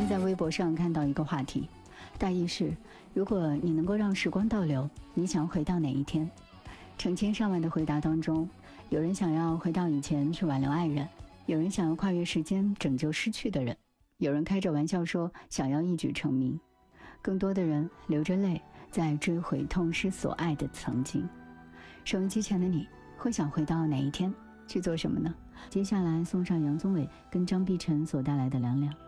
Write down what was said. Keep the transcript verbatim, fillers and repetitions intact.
天在微博上看到一个话题，大意是：如果你能够让时光倒流，你想回到哪一天？成千上万的回答当中，有人想要回到以前去挽留爱人，有人想要跨越时间拯救失去的人，有人开着玩笑说想要一举成名，更多的人流着泪在追回痛失所爱的曾经。收音机前的你会想回到哪一天，去做什么呢？接下来送上杨宗纬跟张碧晨所带来的凉凉。